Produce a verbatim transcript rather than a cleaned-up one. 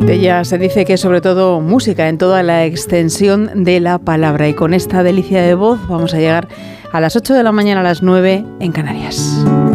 De ella se dice que es sobre todo música en toda la extensión de la palabra. Y con esta delicia de voz vamos a llegar a las ocho de la mañana, a las nueve en Canarias.